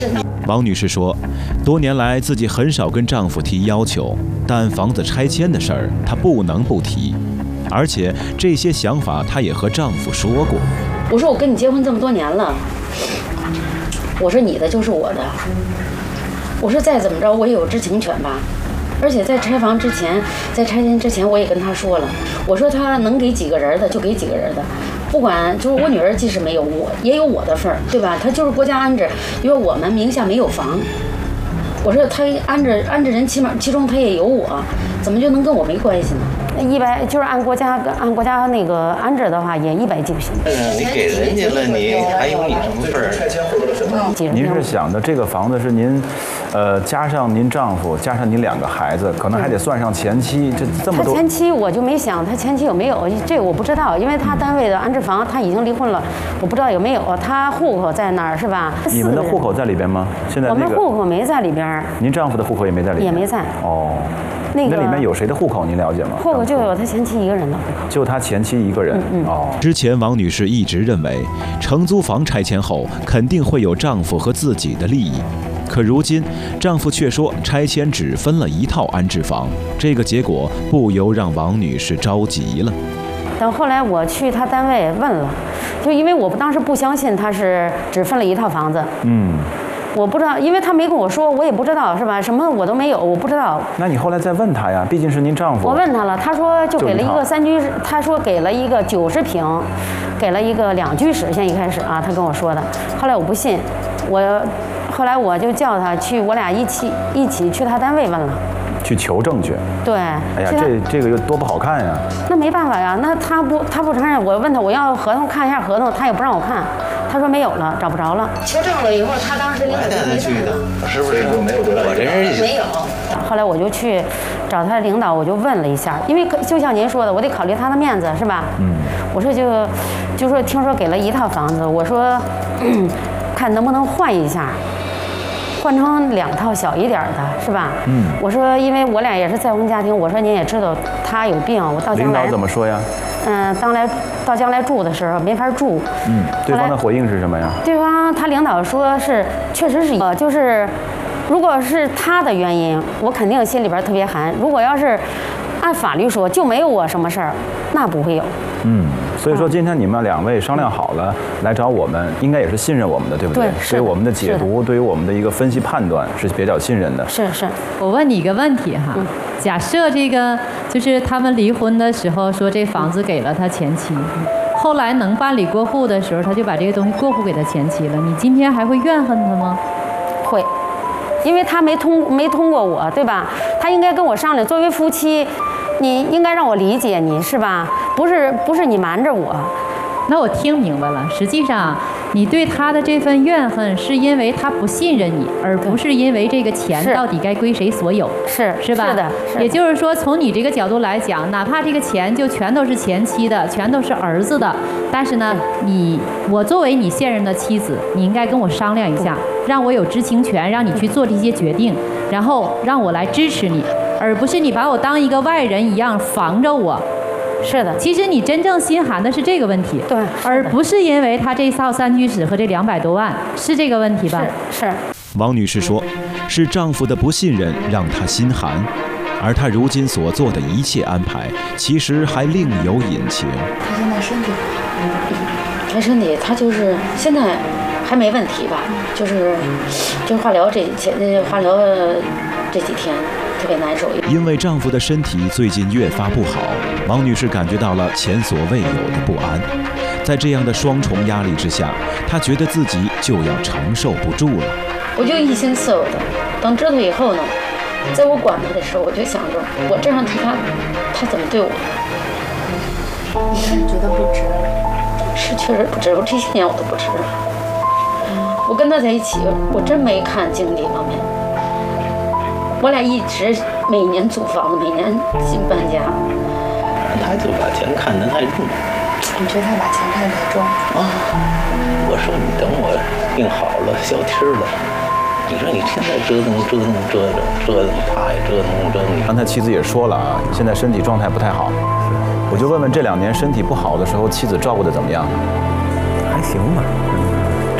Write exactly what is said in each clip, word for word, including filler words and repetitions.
王女士说，多年来自己很少跟丈夫提要求，但房子拆迁的事儿她不能不提，而且这些想法她也和丈夫说过。 我说我跟你结婚这么多年了，我说你的就是我的，我说再怎么着我也有知情权吧。而且在拆房之前，在拆迁之前，我也跟他说了，我说他能给几个人的就给几个人的，不管就是我女儿即使没有，我也有我的份儿，对吧？他就是国家安置，因为我们名下没有房，我说他安置安置人，起码其中他也有我，怎么就能跟我没关系呢？一百就是按国家按国家那个安置的话，也一百就行。 嗯，你给人家了，你还有你什么份儿？ 您是想的这个房子是您，呃，加上您丈夫，加上您两个孩子，可能还得算上前妻，这这么多。 他前妻我就没想他前妻有没有，这个我不知道，因为他单位的安置房他已经离婚了，我不知道有没有。他户口在那儿是吧？ 你们的户口在里边吗？现在、那个、 我们户口没在里边。 您丈夫的户口也没在里边？ 也没在。 哦。 那个那里面有谁的户口您了解吗？ 户口就有他前妻一个人的户口， 就他前妻一个人。嗯嗯哦。 之前王女士一直认为，承租房拆迁后肯定会有丈夫和自己的利益，可如今丈夫却说拆迁只分了一套安置房，这个结果不由让王女士着急了。 等后来我去他单位问了，就因为我当时不相信他是只分了一套房子。嗯。我不知道，因为他没跟我说，我也不知道，是吧？什么我都没有，我不知道。 那你后来再问他呀，毕竟是您丈夫。 我问他了，他说就给了一个三居室，他说给了一个九十平，给了一个两居室。先一开始啊，他跟我说的，后来我不信，我后来我就叫他去，我俩一起一起去他单位问了。 去求证去。 对。 哎呀，这这个又多不好看呀。 那没办法呀，那他不他不承认，我问他我要合同看一下合同，他也不让我看。他说没有了，找不着了。求证了以后，他当时领导就没去的， 是不是？没有得到，我这人没有。后来我就去找他的领导，我就问了一下，因为就像您说的，我得考虑他的面子，是吧？嗯。我说就就说听说给了一套房子，我说、嗯、看能不能换一下，换成两套小一点的，是吧？嗯。我说因为我俩也是再婚家庭，我说您也知道他有病，我到将来。 领导怎么说呀？ 嗯，当来到将来住的时候没法住。 嗯，对方的回应是什么呀？ 对方他领导说是，确实是呃，就是，如果是他的原因，我肯定心里边特别寒。如果要是按法律说就没有我什么事儿，那不会有。 嗯，所以说今天你们两位商量好了来找我们，应该也是信任我们的，对不对？ 对， 所以我们的解读，对于我们的一个分析判断是比较信任的。 是是。 我问你一个问题哈，嗯、假设这个就是他们离婚的时候说这房子给了他前妻，后来能办理过户的时候，他就把这个东西过户给他前妻了，你今天还会怨恨他吗？ 会，因为他没通没通过我，对吧？他应该跟我商量，作为夫妻。你应该让我理解你，是吧？不是不是你瞒着我。 那我听明白了，实际上你对他的这份怨恨是因为他不信任你，而不是因为这个钱到底该归谁所有， 是是吧？ 是的。 也就是说，从你这个角度来讲，哪怕这个钱就全都是前妻的，全都是儿子的，但是呢，你我作为你现任的妻子，你应该跟我商量一下，让我有知情权，让你去做这些决定，然后让我来支持你。而不是你把我当一个外人一样防着我， 是的。 其实你真正心寒的是这个问题， 对， 而不是因为他这套三居室和这两百多万，是这个问题吧？ 是是。 王女士说，是丈夫的不信任让她心寒，而她如今所做的一切安排，其实还另有隐情。 她现在身体不好，她身体她就是现在还没问题吧？就是就是化疗这前化疗这几天。特别难受， 因为丈夫的身体最近越发不好，王女士感觉到了前所未有的不安。在这样的双重压力之下，她觉得自己就要承受不住了。 我就一心伺候他，等知道以后呢，在我管他的时候，我就想着我这样对他，他怎么对我？ 你是觉得不值？ 是确实不值，我这些年我都不值。我跟他在一起，我真没看经济方面。我俩一直每年租房子，每年新搬家。 他就把钱看得太重。 你觉得他把钱看得太重？ 啊！我说你等我病好了，消停了，你说你现在折腾折腾折腾折腾，他也折腾折腾。 刚才妻子也说了啊，现在身体状态不太好。我就问问这两年身体不好的时候，妻子照顾的怎么样？ 还行吧。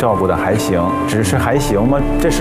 照顾的还行，只是还行吗？这是